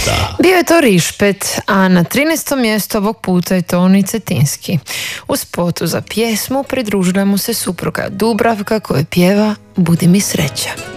mjesta. Bio je to Rišpet, a na 13. mjestu ovog puta je Toni Cetinski. U spotu za pjesmu pridružila mu se supruga Dubravka koja pjeva Budi mi sreća.